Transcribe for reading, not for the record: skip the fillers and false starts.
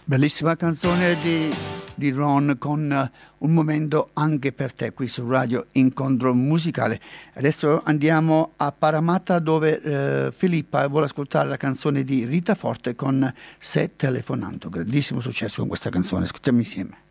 Bellissima canzone di Ron con un momento anche per te qui su Radio Incontro Musicale. Adesso andiamo a Paramatta dove Filippa vuole ascoltare la canzone di Rita Forte con Se telefonando. Grandissimo successo con questa canzone, ascoltiamo insieme.